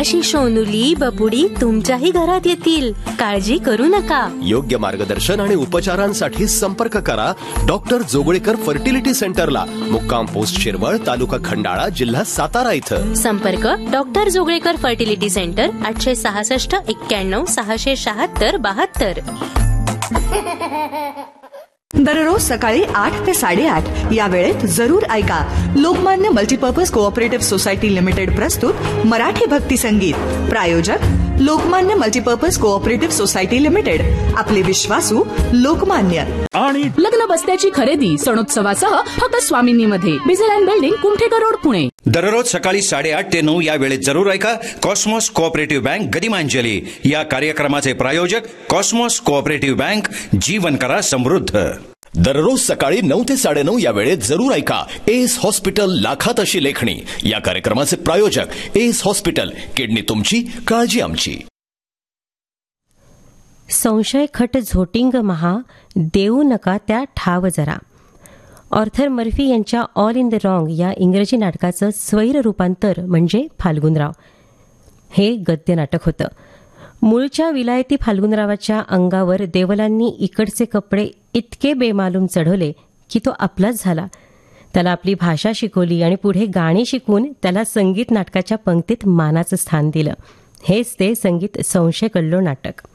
अशी सोनुली बबुडी तुमच्याही घरात येतील. काळजी करू नका. योग्य मार्गदर्शन आणि उपचारांसाठी संपर्क करा डॉक्टर जोगळेकर फर्टिलिटी सेंटरला, मुक्काम पोस्ट शिरवळ, तालुका खंडाळा, जिल्हा सातारा इथं. संपर्क डॉक्टर जोगळेकर फर्टिलिटी सेंटर 866 91 676 72. दररोज सकाळी 8 ते 8:30 या वेळेत जरूर ऐका Lokmanya multipurpose cooperative society limited प्रस्तुत मराठी भक्ती संगीत. प्रायोजक Lokmanya multipurpose cooperative society limited. आपले विश्वासू लोकमान्य. आणि लग्न बस्त्याची खरेदी सणोत्सवासह फक्त स्वामिनीमध्ये, बिझेलाइन बिल्डिंग, कुमठेकर रोड, पुणे. दररोज सकाळी 8:30 ते 9 या वेळेत जरूर ऐका कॉस्मॉस कोऑपरेटिव्ह बँक गदिमांजली. या कार्यक्रमाचे प्रायोजक कॉस्मॉस कोऑपरेटिव्ह बँक. जीवन करा समृद्ध. दररोज सकाळी 9 ते 9:30 या वेळेत जरूर ऐका एस हॉस्पिटल लाखात अशी लेखणी. या कार्यक्रमाचे प्रायोजक एस हॉस्पिटल. किडनी तुमची, काळजी आमची. संशय खट झोटिंग महा, देऊ नका त्या ठाव जरा. ऑर्थर मर्फी यांच्या ऑल इन द रॉंग या इंग्रजी नाटकाचं स्वैर रूपांतर म्हणजे फाल्गुनराव. हे गद्य नाटक होतं. मूळच्या विलायती फाल्गुनरावाच्या अंगावर देवलांनी इकडचे कपडे इतके बेमालूम चढवले की तो आपलाच झाला. त्याला आपली भाषा शिकवली आणि पुढे गाणी शिकवून त्याला संगीत नाटकाच्या पंक्तीत मानाचं स्थान दिलं. हेच ते संगीत संशय कल्लोळ नाटक.